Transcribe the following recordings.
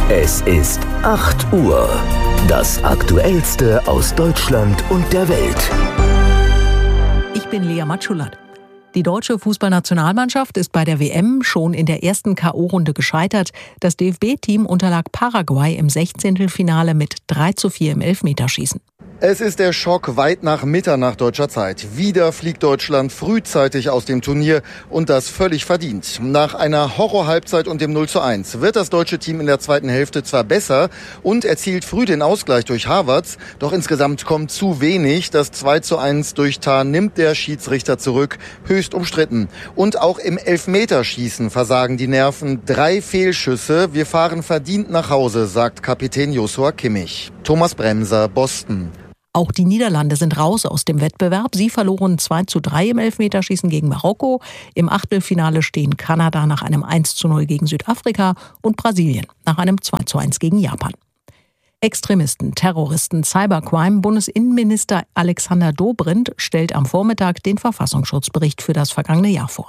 Es ist 8 Uhr. Das Aktuellste aus Deutschland und der Welt. Ich bin Lea Matschulat. Die deutsche Fußballnationalmannschaft ist bei der WM schon in der ersten K.O.-Runde gescheitert. Das DFB-Team unterlag Paraguay im 16. Finale mit 3:4 im Elfmeterschießen. Es ist der Schock weit nach Mitternacht deutscher Zeit. Wieder fliegt Deutschland frühzeitig aus dem Turnier und das völlig verdient. Nach einer Horror-Halbzeit und dem 0:1 wird das deutsche Team in der zweiten Hälfte zwar besser und erzielt früh den Ausgleich durch Havertz, doch insgesamt kommt zu wenig. Das 2:1 durch Tah nimmt der Schiedsrichter zurück, höchst umstritten. Und auch im Elfmeterschießen versagen die Nerven. 3 Fehlschüsse. Wir fahren verdient nach Hause, sagt Kapitän Joshua Kimmich. Thomas Bremser, Boston. Auch die Niederlande sind raus aus dem Wettbewerb. Sie verloren 2:3 im Elfmeterschießen gegen Marokko. Im Achtelfinale stehen Kanada nach einem 1:0 gegen Südafrika und Brasilien nach einem 2:1 gegen Japan. Extremisten, Terroristen, Cybercrime. Bundesinnenminister Alexander Dobrindt stellt am Vormittag den Verfassungsschutzbericht für das vergangene Jahr vor.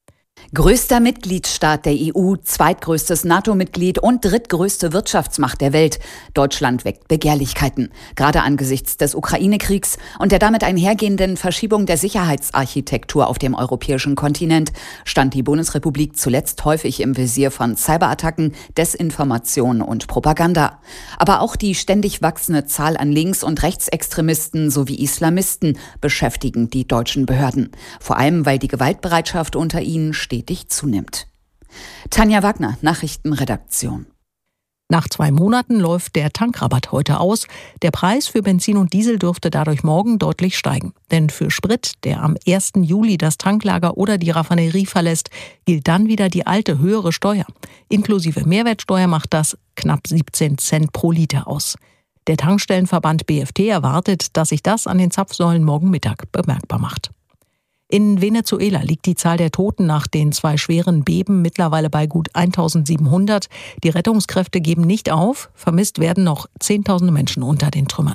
Größter Mitgliedsstaat der EU, zweitgrößtes NATO-Mitglied und drittgrößte Wirtschaftsmacht der Welt. Deutschland weckt Begehrlichkeiten. Gerade angesichts des Ukraine-Kriegs und der damit einhergehenden Verschiebung der Sicherheitsarchitektur auf dem europäischen Kontinent stand die Bundesrepublik zuletzt häufig im Visier von Cyberattacken, Desinformation und Propaganda. Aber auch die ständig wachsende Zahl an Links- und Rechtsextremisten sowie Islamisten beschäftigen die deutschen Behörden. Vor allem, weil die Gewaltbereitschaft unter ihnen stetig zunimmt. Tanja Wagner, Nachrichtenredaktion. Nach 2 Monaten läuft der Tankrabatt heute aus. Der Preis für Benzin und Diesel dürfte dadurch morgen deutlich steigen. Denn für Sprit, der am 1. Juli das Tanklager oder die Raffinerie verlässt, gilt dann wieder die alte höhere Steuer. Inklusive Mehrwertsteuer macht das knapp 17 Cent pro Liter aus. Der Tankstellenverband BFT erwartet, dass sich das an den Zapfsäulen morgen Mittag bemerkbar macht. In Venezuela liegt die Zahl der Toten nach den 2 schweren Beben mittlerweile bei gut 1700. Die Rettungskräfte geben nicht auf. Vermisst werden noch Zehntausende Menschen unter den Trümmern.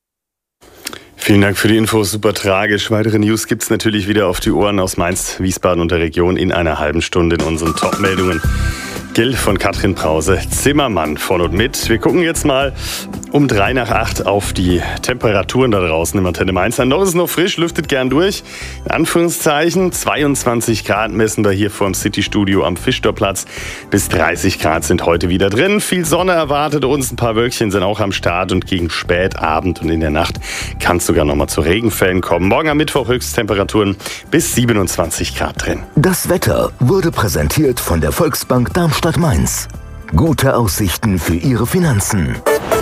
Vielen Dank für die Infos, super tragisch. Weitere News gibt's natürlich wieder auf die Ohren aus Mainz, Wiesbaden und der Region in einer halben Stunde in unseren Top-Meldungen. Gil von Katrin Brause, Zimmermann von und mit. Wir gucken jetzt mal um 7:55 auf die Temperaturen da draußen im Antenne Mainz. Noch ist es noch frisch, lüftet gern durch. In Anführungszeichen 22 Grad messen wir hier vor dem City-Studio am Fischtorplatz. Bis 30 Grad sind heute wieder drin. Viel Sonne erwartet uns, ein paar Wölkchen sind auch am Start und gegen Spätabend und in der Nacht kann es sogar noch mal zu Regenfällen kommen. Morgen am Mittwoch Höchsttemperaturen bis 27 Grad drin. Das Wetter wurde präsentiert von der Volksbank Darmstadt-Mainz. Gute Aussichten für Ihre Finanzen.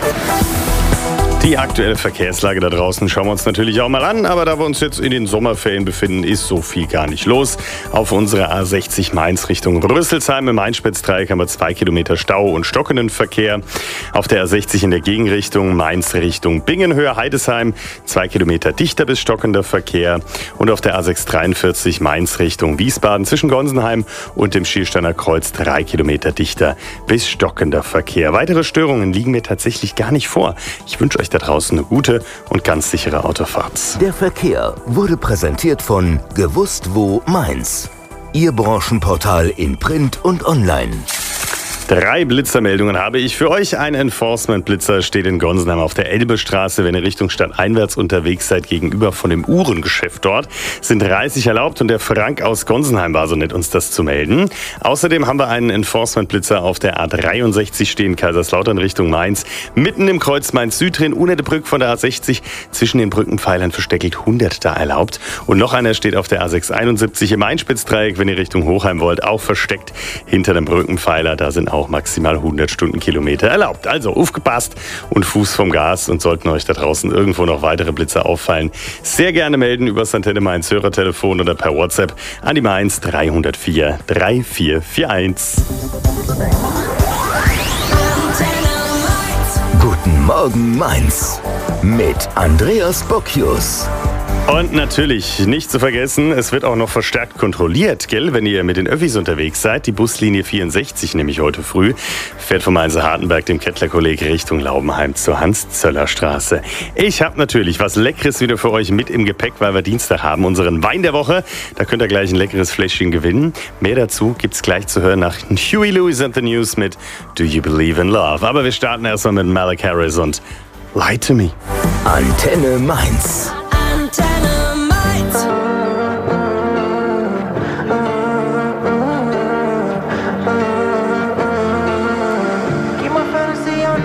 Die aktuelle Verkehrslage da draußen schauen wir uns natürlich auch mal an, aber da wir uns jetzt in den Sommerferien befinden, ist so viel gar nicht los. Auf unserer A60 Mainz Richtung Rüsselsheim im Einspitzdreieck haben wir 2 Kilometer Stau und stockenden Verkehr. Auf der A60 in der Gegenrichtung Mainz Richtung Bingenhöhe Heidesheim 2 Kilometer dichter bis stockender Verkehr. Und auf der A643 Mainz Richtung Wiesbaden zwischen Gonsenheim und dem Schiersteiner Kreuz 3 Kilometer dichter bis stockender Verkehr. Weitere Störungen liegen mir tatsächlich gar nicht vor. Ich wünsche euch da draußen eine gute und ganz sichere Autofahrt. Der Verkehr wurde präsentiert von Gewusst wo Mainz. Ihr Branchenportal in Print und Online. 3 Blitzermeldungen habe ich für euch. Ein Enforcement-Blitzer steht in Gonsenheim auf der Elbestraße. Wenn ihr Richtung stadteinwärts unterwegs seid, gegenüber von dem Uhrengeschäft dort, sind 30 erlaubt und der Frank aus Gonsenheim war so nett, uns das zu melden. Außerdem haben wir einen Enforcement-Blitzer auf der A63 stehen, Kaiserslautern Richtung Mainz. Mitten im Kreuz Mainz-Süd drin, Unnettebrück von der A60, zwischen den Brückenpfeilern versteckelt 100 da erlaubt. Und noch einer steht auf der A671 im Einspitzdreieck, wenn ihr Richtung Hochheim wollt, auch versteckt hinter dem Brückenpfeiler. Da sind auch maximal 100 Stundenkilometer erlaubt. Also aufgepasst und Fuß vom Gas, und sollten euch da draußen irgendwo noch weitere Blitzer auffallen, sehr gerne melden über das Antenne Mainz Hörertelefon oder per WhatsApp an die Mainz 304 3441. Guten Morgen Mainz mit Andreas Bocchius. Und natürlich, nicht zu vergessen, es wird auch noch verstärkt kontrolliert, gell, wenn ihr mit den Öffis unterwegs seid. Die Buslinie 64, nämlich heute früh, fährt vom Mainzer-Hartenberg, dem Kettler-Kolleg, Richtung Laubenheim zur Hans-Zöller-Straße. Ich habe natürlich was Leckeres wieder für euch mit im Gepäck, weil wir Dienstag haben, unseren Wein der Woche. Da könnt ihr gleich ein leckeres Fläschchen gewinnen. Mehr dazu gibt's gleich zu hören nach Huey Lewis and the News mit Do You Believe in Love? Aber wir starten erstmal mit Malik Harris und Lie to Me. Antenne Mainz.